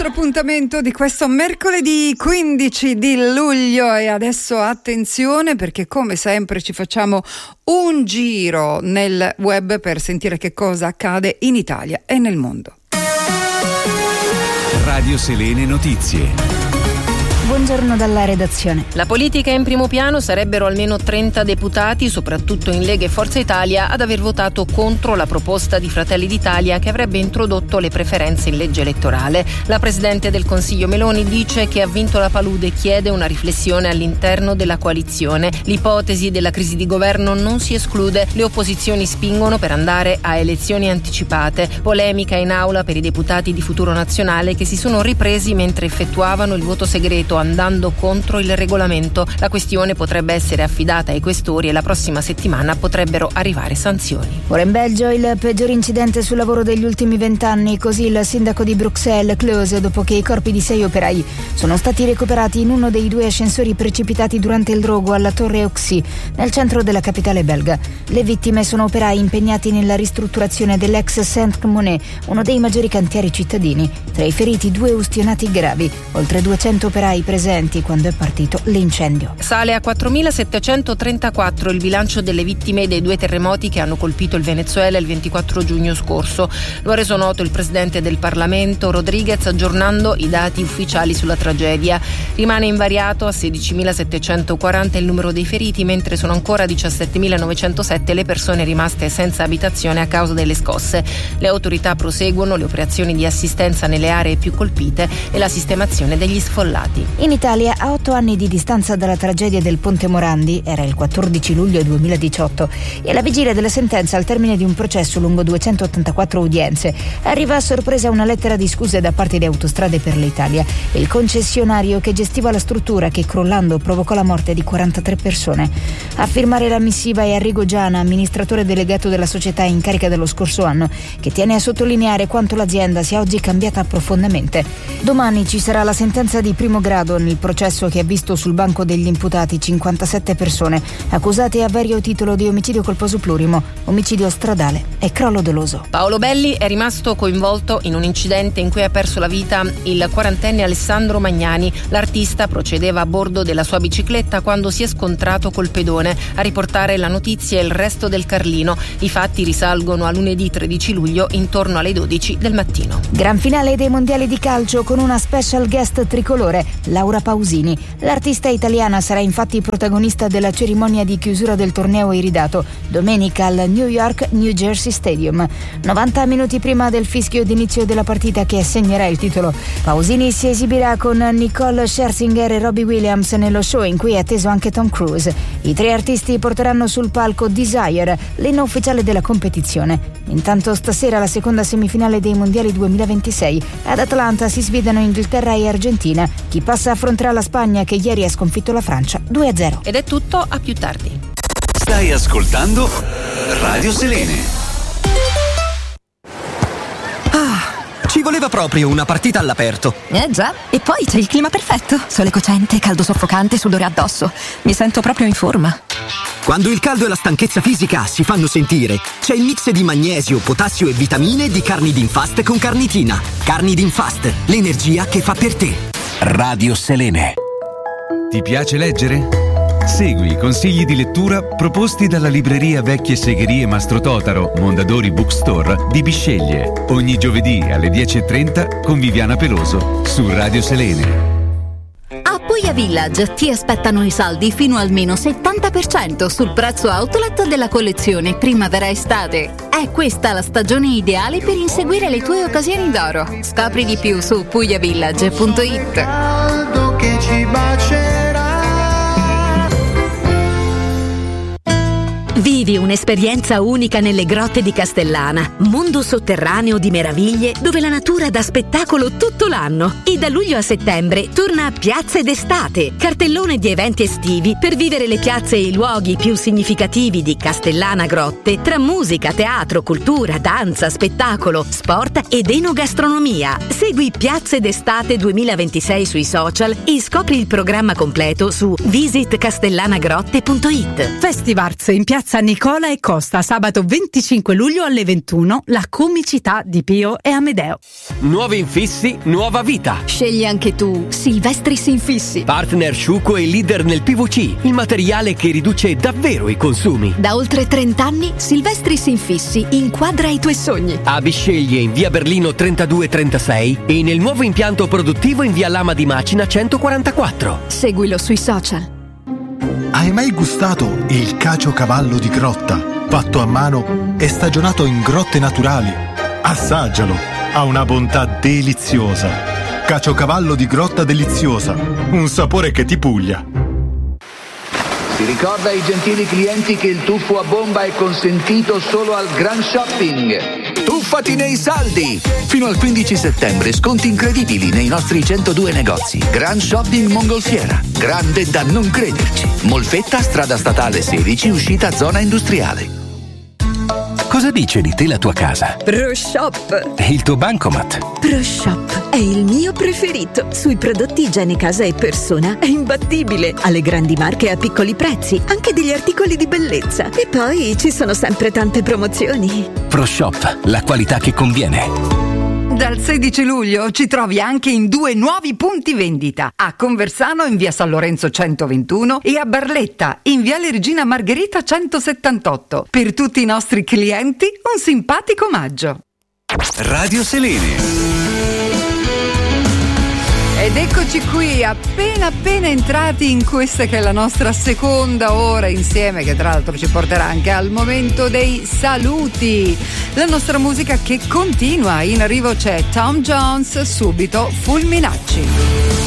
nostro appuntamento di questo mercoledì 15 di luglio e adesso attenzione perché come sempre ci facciamo un giro nel web per sentire che cosa accade in Italia e nel mondo. Radio Selene Notizie. Buongiorno dalla redazione. La politica è in primo piano, sarebbero almeno 30 deputati, soprattutto in Lega e Forza Italia, ad aver votato contro la proposta di Fratelli d'Italia che avrebbe introdotto le preferenze in legge elettorale. La Presidente del Consiglio Meloni dice che ha vinto la palude e chiede una riflessione all'interno della coalizione. L'ipotesi della crisi di governo non si esclude, le opposizioni spingono per andare a elezioni anticipate. Polemica in aula per i deputati di Futuro Nazionale che si sono ripresi mentre effettuavano il voto segreto andando contro il regolamento. La questione potrebbe essere affidata ai questori e la prossima settimana potrebbero arrivare sanzioni. Ora in Belgio il peggior incidente sul lavoro degli ultimi 20 anni, così il sindaco di Bruxelles Claus, dopo che i corpi di 6 operai sono stati recuperati in uno dei 2 ascensori precipitati durante il rogo alla Torre Auxy, nel centro della capitale belga. Le vittime sono operai impegnati nella ristrutturazione dell'ex Saint-Monet, uno dei maggiori cantieri cittadini. Tra i feriti 2 ustionati gravi, oltre 200 operai presenti quando è partito l'incendio. Sale a 4.734 il bilancio delle vittime dei 2 terremoti che hanno colpito il Venezuela il 24 giugno scorso. Lo ha reso noto il presidente del Parlamento Rodriguez aggiornando i dati ufficiali sulla tragedia. Rimane invariato a 16.740 il numero dei feriti, mentre sono ancora 17.907 le persone rimaste senza abitazione a causa delle scosse. Le autorità proseguono le operazioni di assistenza nelle aree più colpite e la sistemazione degli sfollati. In Italia, a 8 anni di distanza dalla tragedia del Ponte Morandi, era il 14 luglio 2018, e alla vigilia della sentenza al termine di un processo lungo 284 udienze, arriva a sorpresa una lettera di scuse da parte di Autostrade per l'Italia, il concessionario che gestiva la struttura che crollando provocò la morte di 43 persone. A firmare la missiva è Arrigo Giana, amministratore delegato della società in carica dello scorso anno, che tiene a sottolineare quanto l'azienda sia oggi cambiata profondamente. Domani ci sarà la sentenza di primo grado nel processo che ha visto sul banco degli imputati 57 persone accusate a vario titolo di omicidio colposo plurimo, omicidio stradale e crollo doloso. Paolo Belli è rimasto coinvolto in un incidente in cui ha perso la vita il 40enne Alessandro Magnani. L'artista procedeva a bordo della sua bicicletta quando si è scontrato col pedone. A riportare la notizia è il Resto del Carlino. I fatti risalgono a lunedì 13 luglio intorno alle 12 del mattino. Gran finale dei mondiali di calcio con una special guest tricolore, Laura Pausini. L'artista italiana sarà infatti protagonista della cerimonia di chiusura del torneo iridato domenica al New York New Jersey Stadium. 90 minuti prima del fischio d'inizio della partita che assegnerà il titolo, Pausini si esibirà con Nicole Scherzinger e Robbie Williams nello show in cui è atteso anche Tom Cruise. I 3 artisti porteranno sul palco Desire, l'inno ufficiale della competizione. Intanto stasera la seconda semifinale dei mondiali 2026. Ad Atlanta si sfidano Inghilterra e Argentina. Chi passa affronterà la Spagna che ieri ha sconfitto la Francia 2-0. Ed è tutto, a più tardi. Stai ascoltando Radio Selene. Ci voleva proprio una partita all'aperto. Già, e poi c'è il clima perfetto. Sole cocente, caldo soffocante, sudore addosso. Mi sento proprio in forma. Quando il caldo e la stanchezza fisica si fanno sentire, c'è il mix di magnesio, potassio e vitamine di Carnidin Fast con carnitina. Carnidin Fast, l'energia che fa per te. Radio Selene. Ti piace leggere? Segui i consigli di lettura proposti dalla libreria Vecchie Segherie Mastro Totaro, Mondadori Bookstore di Bisceglie. Ogni giovedì alle 10:30 con Viviana Peloso su Radio Selene. A Puglia Village ti aspettano i saldi fino al meno 70% sul prezzo outlet della collezione primavera-estate. È questa la stagione ideale per inseguire le tue occasioni d'oro. Scopri di più su pugliavillage.it. Vivi un'esperienza unica nelle grotte di Castellana, mondo sotterraneo di meraviglie dove la natura dà spettacolo tutto l'anno. E da luglio a settembre torna a Piazze d'Estate, cartellone di eventi estivi per vivere le piazze e i luoghi più significativi di Castellana Grotte tra musica, teatro, cultura, danza, spettacolo, sport ed enogastronomia. Segui Piazze d'Estate 2026 sui social e scopri il programma completo su visitcastellanagrotte.it. Festivars in Piazza San Nicola e Costa, sabato 25 luglio alle 21, la comicità di Pio e Amedeo. Nuovi infissi, nuova vita. Scegli anche tu Silvestris Infissi. Partner Sciuco e leader nel PVC, il materiale che riduce davvero i consumi. Da oltre 30 anni Silvestris Infissi inquadra i tuoi sogni. A Bisceglie in via Berlino 3236 e nel nuovo impianto produttivo in via Lama di Macina 144. Seguilo sui social. Hai mai gustato il caciocavallo di Grotta? Fatto a mano e stagionato in grotte naturali? Assaggialo, ha una bontà deliziosa. Caciocavallo di Grotta deliziosa, un sapore che ti puglia. Si ricorda ai gentili clienti che il tuffo a bomba è consentito solo al Grand Shopping. Tuffati nei saldi! Fino al 15 settembre sconti incredibili nei nostri 102 negozi. Grand Shopping Mongolfiera. Grande da non crederci. Molfetta, strada statale 16, uscita zona industriale. Cosa dice di te la tua casa? ProShop. E il tuo bancomat? ProShop è il mio preferito. Sui prodotti igiene casa e persona è imbattibile. Ha le grandi marche a piccoli prezzi, anche degli articoli di bellezza. E poi ci sono sempre tante promozioni. ProShop, la qualità che conviene. Dal 16 luglio ci trovi anche in 2 nuovi punti vendita, a Conversano in via San Lorenzo 121 e a Barletta in viale Regina Margherita 178. Per tutti i nostri clienti un simpatico omaggio. Radio Selene. Ed eccoci qui, appena entrati in questa che è la nostra seconda ora insieme, che tra l'altro ci porterà anche al momento dei saluti. La nostra musica che continua, in arrivo c'è Tom Jones, subito Fulminacci.